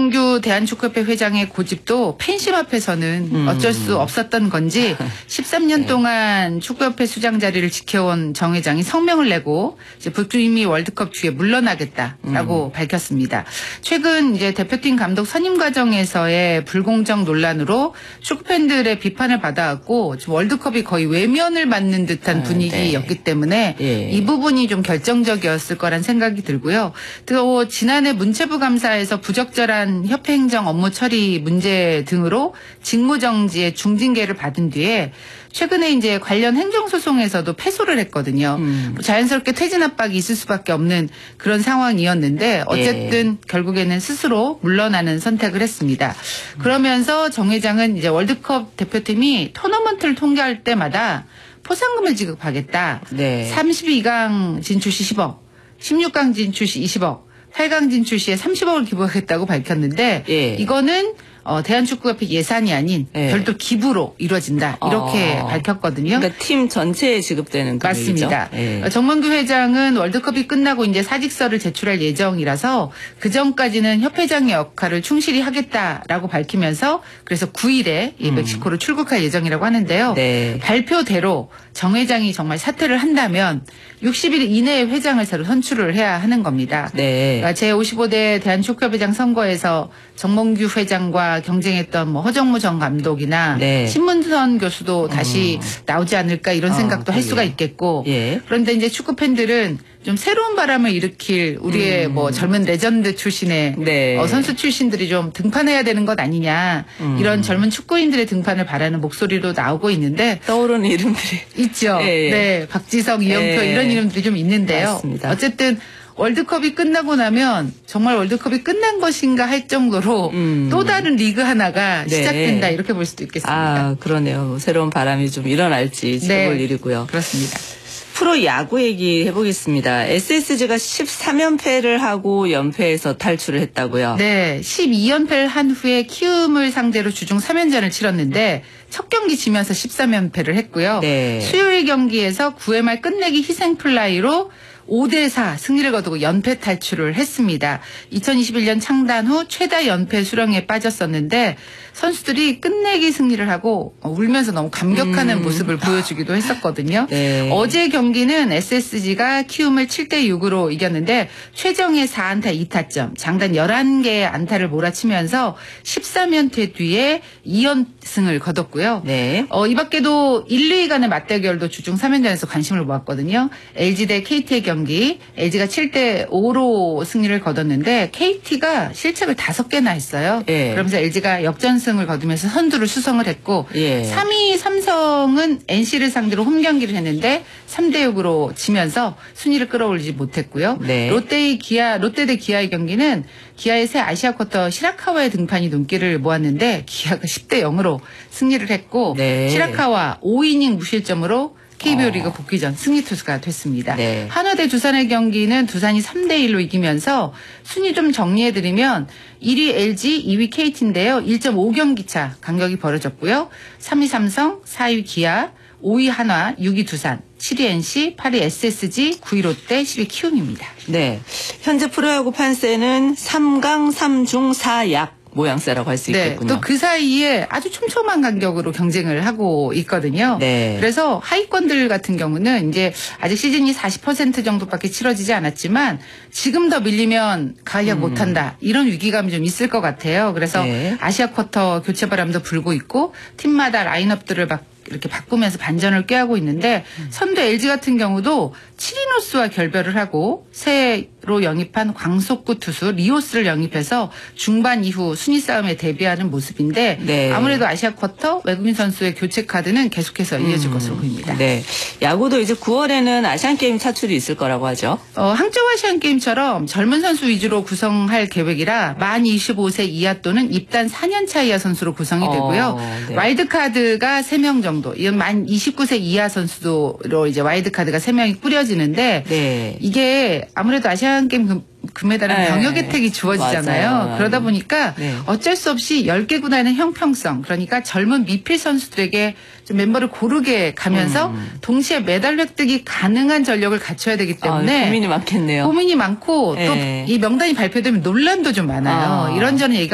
정몽규 대한축구협회 회장의 고집도 팬심 앞에서는 어쩔 수 없었던 건지 13년 동안 축구협회 수장 자리를 지켜온 정 회장이 성명을 내고 이제 북중미 월드컵 뒤에 물러나겠다라고 밝혔습니다. 최근 이제 대표팀 감독 선임 과정에서의 불공정 논란으로 축구팬들의 비판을 받아왔고 월드컵이 거의 외면을 받는 듯한 분위기였기 때문에 이 부분이 좀 결정적이었을 거란 생각이 들고요. 또 지난해 문체부 감사에서 부적절한 협회 행정 업무 처리 문제 등으로 직무정지의 중징계를 받은 뒤에 최근에 이제 관련 행정소송에서도 패소를 했거든요. 자연스럽게 퇴진 압박이 있을 수밖에 없는 그런 상황이었는데 어쨌든 결국에는 스스로 물러나는 선택을 했습니다. 그러면서 정 회장은 이제 월드컵 대표팀이 토너먼트를 통과할 때마다 포상금을 지급하겠다. 32강 진출 시 10억, 16강 진출 시 20억, 8강 진출 시에 30억을 기부하겠다고 밝혔는데 이거는 대한축구협회 예산이 아닌 별도 기부로 이루어진다. 이렇게 밝혔거든요. 그러니까 팀 전체에 지급되는 금액이죠. 맞습니다. 정몽규 회장은 월드컵이 끝나고 이제 사직서를 제출할 예정이라서 그 전까지는 협회장의 역할을 충실히 하겠다라고 밝히면서 그래서 9일에 멕시코로 출국할 예정이라고 하는데요. 발표대로 정 회장이 정말 사퇴를 한다면 60일 이내에 회장을 새로 선출을 해야 하는 겁니다. 그러니까 제55대 대한축구협회장 선거에서 정몽규 회장과 경쟁했던 뭐 허정무 전 감독이나 신문선 교수도 다시 나오지 않을까 이런 생각도 할 수가 있겠고 그런데 이제 축구 팬들은 좀 새로운 바람을 일으킬 우리의 뭐 젊은 레전드 출신의 선수 출신들이 좀 등판해야 되는 것 아니냐 이런 젊은 축구인들의 등판을 바라는 목소리도 나오고 있는데 떠오르는 이름들이 있죠. 박지성, 이영표 이런 이름들이 좀 있는데요. 맞습니다. 어쨌든 월드컵이 끝나고 나면 정말 월드컵이 끝난 것인가 할 정도로 또 다른 리그 하나가 시작된다 이렇게 볼 수도 있겠습니다. 아, 그러네요. 새로운 바람이 좀 일어날지 지켜볼 일이고요. 그렇습니다. 프로야구 얘기 해보겠습니다. SSG가 13연패를 하고 연패에서 탈출을 했다고요? 네. 12연패를 한 후에 키움을 상대로 주중 3연전을 치렀는데 첫 경기 지면서 13연패를 했고요. 수요일 경기에서 9회 말 끝내기 희생플라이로 5대4 승리를 거두고 연패 탈출을 했습니다. 2021년 창단 후 최다 연패 수렁에 빠졌었는데 선수들이 끝내기 승리를 하고 울면서 너무 감격하는 모습을 보여주기도 했었거든요. 어제 경기는 SSG가 키움을 7대6으로 이겼는데 최정의 4안타 2타점, 장단 11개의 안타를 몰아치면서 13연패 뒤에 2연승을 거뒀고요. 이 밖에도 1, 2위 간의 맞대결도 주중 3연전에서 관심을 모았거든요. LG 대 KT의 경기, LG가 7대5로 승리를 거뒀는데 KT가 실책을 5개나 했어요. 그러면서 LG가 역전승을 거두면서 선두를 수성을 했고 3위 삼성은 NC를 상대로 홈 경기를 했는데 3대6으로 지면서 순위를 끌어올리지 못했고요. 롯데 대 기아의 경기는 기아의 새 아시아 쿼터 시라카와의 등판이 눈길을 모았는데 기아가 10대0으로 승리를 했고 시라카와 5이닝 무실점으로 KBO 리그 복귀 전 승리 투수가 됐습니다. 한화 대 두산의 경기는 두산이 3대1로 이기면서 순위 좀 정리해드리면 1위 LG, 2위 KT인데요. 1.5경기 차 간격이 벌어졌고요. 3위 삼성, 4위 기아, 5위 한화, 6위 두산, 7위 NC, 8위 SSG, 9위 롯데, 10위 키움입니다. 현재 프로야구 판세는 3강 3중 4약. 모양새라고 할 수 있겠군요. 또 그 사이에 아주 촘촘한 간격으로 경쟁을 하고 있거든요. 그래서 하위권들 같은 경우는 이제 아직 시즌이 40% 정도밖에 치러지지 않았지만 지금 더 밀리면 가약 못한다. 이런 위기감이 좀 있을 것 같아요. 그래서 아시아 쿼터 교체 바람도 불고 있고 팀마다 라인업들을 막 이렇게 바꾸면서 반전을 꾀하고 있는데 선두 LG 같은 경우도 치리노스와 결별을 하고 새로 영입한 광속구 투수 리오스를 영입해서 중반 이후 순위 싸움에 대비하는 모습인데 아무래도 아시아 쿼터 외국인 선수의 교체 카드는 계속해서 이어질 것으로 보입니다. 야구도 이제 9월에는 아시안게임 차출이 있을 거라고 하죠. 항저우 아시안게임처럼 젊은 선수 위주로 구성할 계획이라 만 25세 이하 또는 입단 4년차 이하 선수로 구성이 되고요. 와일드카드가 3명 정도. 이건 만 29세 이하 선수로 이제 와일드카드가 3명이 꾸려지는데 이게 아무래도 아시안게임 금메달은 병역 혜택이 주어지잖아요. 그러다 보니까 어쩔 수 없이 10개 구단의 형평성, 그러니까 젊은 미필 선수들에게 좀 멤버를 고르게 가면서 동시에 메달 획득이 가능한 전력을 갖춰야 되기 때문에 고민이 많겠네요. 고민이 많고 또 이 명단이 발표되면 논란도 좀 많아요. 이런저런 얘기가